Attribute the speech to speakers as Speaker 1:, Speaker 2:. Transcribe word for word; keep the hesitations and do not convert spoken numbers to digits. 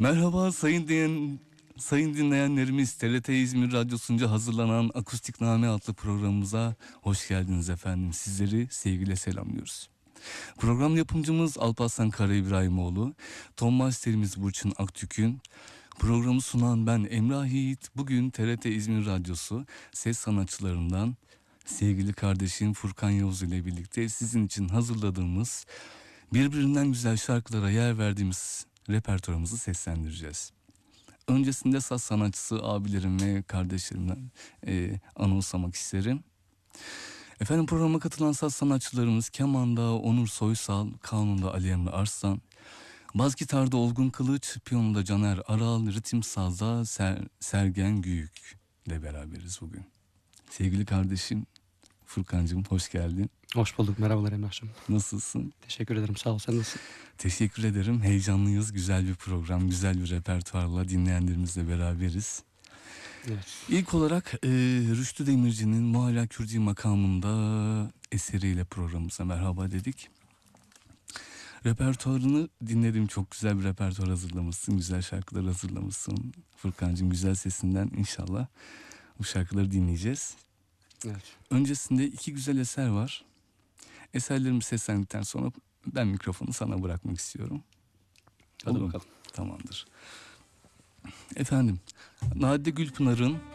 Speaker 1: Merhaba sayın dinleyen, sayın dinleyenlerimiz, T R T İzmir Radyosu'nca hazırlanan Akustikname adlı programımıza hoş geldiniz efendim. Sizleri sevgiyle selamlıyoruz. Program yapımcımız Alparslan Kara İbrahimoğlu, ton masterimiz Burçin Aktük'ün, programı sunan ben Emrah Yiğit. Bugün T R T İzmir Radyosu ses sanatçılarından sevgili kardeşim Furkan Yavuz ile birlikte sizin için hazırladığımız, birbirinden güzel şarkılara yer verdiğimiz repertuarımızı seslendireceğiz. Öncesinde saz sanatçısı abilerim ve kardeşlerimden e, anımsamak isterim. Efendim, programa katılan saz sanatçılarımız kemanda Onur Soysal, kanunda Ali Emre Arslan, baz gitarda Olgun Kılıç, piyanoda Caner Aral, ritim sazda Ser, Sergen Güyük ile beraberiz bugün. Sevgili kardeşim Furkancığım, hoş geldin.
Speaker 2: Hoş bulduk. Merhabalar Emrah'cığım.
Speaker 1: Nasılsın?
Speaker 2: Teşekkür ederim. Sağ ol. Sen nasılsın?
Speaker 1: Teşekkür ederim. Heyecanlıyız. Güzel bir program, güzel bir repertuarla dinleyenlerimizle beraberiz.
Speaker 2: Evet.
Speaker 1: İlk olarak e, Rüştü Demirci'nin Muhalla Kürdi makamında eseriyle programımıza merhaba dedik. Repertuarını dinledim. Çok güzel bir repertuar hazırlamışsın. Güzel şarkılar hazırlamışsın. Furkancığım, güzel sesinden inşallah bu şarkıları dinleyeceğiz.
Speaker 2: Evet.
Speaker 1: Öncesinde iki güzel eser var. Eserlerimi seslendikten sonra ben mikrofonu sana bırakmak istiyorum.
Speaker 2: Hadi
Speaker 1: Olur mu?
Speaker 2: bakalım.
Speaker 1: Tamamdır. Efendim, Nadide Gülpınar'ın